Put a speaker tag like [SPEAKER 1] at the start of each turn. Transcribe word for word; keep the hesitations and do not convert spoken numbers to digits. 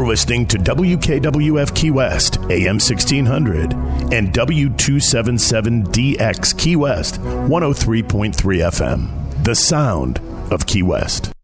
[SPEAKER 1] You're listening to W K W F Key West, A M sixteen hundred, and W two seventy-seven D X Key West, one oh three point three F M. The sound of Key West.